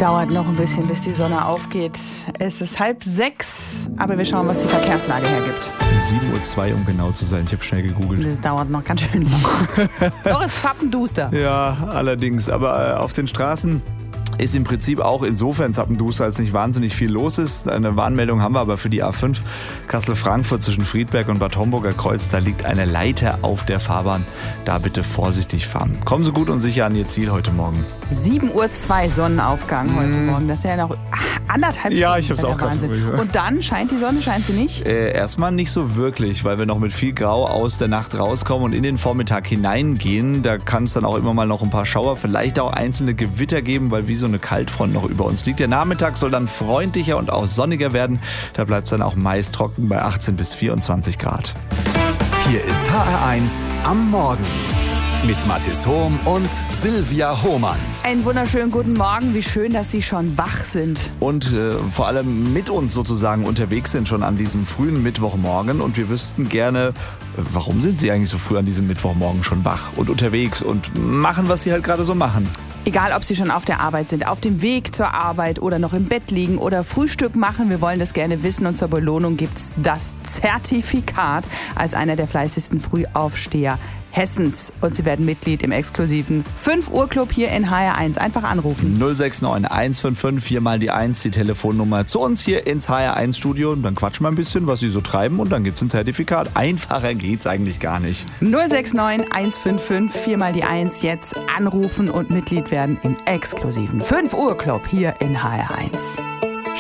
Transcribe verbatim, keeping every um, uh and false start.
Dauert noch ein bisschen, bis die Sonne aufgeht. Es ist halb sechs, aber wir schauen, was die Verkehrslage hergibt. sieben Uhr zwei, um genau zu sein. Ich habe schnell gegoogelt. Das dauert noch ganz schön lang. Doch, es ist zappenduster. Ja, allerdings. Aber äh, auf den Straßen ist im Prinzip auch insofern zappenduster, als nicht wahnsinnig viel los ist. Eine Warnmeldung haben wir aber für die A fünf Kassel-Frankfurt zwischen Friedberg und Bad Homburger Kreuz. Da liegt eine Leiter auf der Fahrbahn. Da bitte vorsichtig fahren. Kommen Sie gut und sicher an Ihr Ziel heute Morgen. sieben Uhr zwei Sonnenaufgang heute Mm. Morgen. Das ist ja noch anderthalb Stunden. Ja, ich hab's auch gerade Wahnsinn. Und dann scheint die Sonne, scheint sie nicht? Äh, erstmal nicht so wirklich, weil wir noch mit viel Grau aus der Nacht rauskommen und in den Vormittag hineingehen. Da kann es dann auch immer mal noch ein paar Schauer, vielleicht auch einzelne Gewitter geben, weil wie so eine Kaltfront noch über uns liegt. Der Nachmittag soll dann freundlicher und auch sonniger werden. Da bleibt es dann auch meist trocken bei achtzehn bis vierundzwanzig Grad. Hier ist H R eins am Morgen mit Mathis Hohm und Silvia Hohmann. Einen wunderschönen guten Morgen. Wie schön, dass Sie schon wach sind. Und äh, vor allem mit uns sozusagen unterwegs sind schon an diesem frühen Mittwochmorgen. Und wir wüssten gerne, äh, warum sind Sie eigentlich so früh an diesem Mittwochmorgen schon wach und unterwegs und machen, was Sie halt gerade so machen? Egal, ob Sie schon auf der Arbeit sind, auf dem Weg zur Arbeit oder noch im Bett liegen oder Frühstück machen, wir wollen das gerne wissen. Und zur Belohnung gibt's das Zertifikat als einer der fleißigsten Frühaufsteher Hessens. Und Sie werden Mitglied im exklusiven fünf Uhr Club hier in H R eins. Einfach anrufen. null sechs neun eins fünf fünf vier mal die eins, die Telefonnummer zu uns hier ins H R eins Studio. Und dann quatschen wir ein bisschen, was Sie so treiben und dann gibt's ein Zertifikat. Einfacher geht's eigentlich gar nicht. null sechs neun eins fünf fünf vier mal die eins. Jetzt anrufen und Mitglied werden im exklusiven fünf Uhr Club hier in H R eins.